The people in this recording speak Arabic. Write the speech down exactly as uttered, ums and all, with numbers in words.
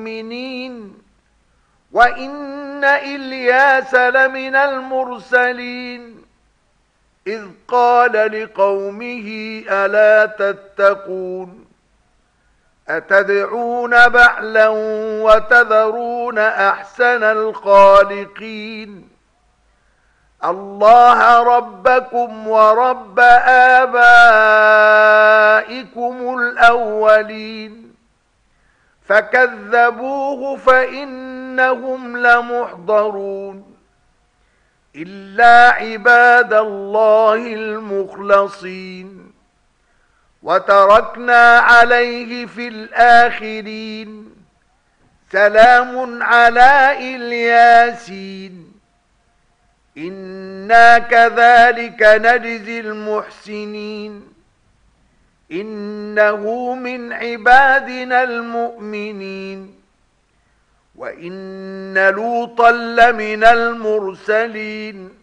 المؤمنين وإن إلياس لمن المرسلين إذ قال لقومه ألا تتقون أتدعون بعلا وتذرون أحسن الخالقين الله ربكم ورب آبائكم الأولين فكذبوه فإنهم لمحضرون إلا عباد الله المخلصين وتركنا عليه في الآخرين سلام على الياسين إنا كذلك نجزي المحسنين إنه من عبادنا المؤمنين وإن لوطا لمن المرسلين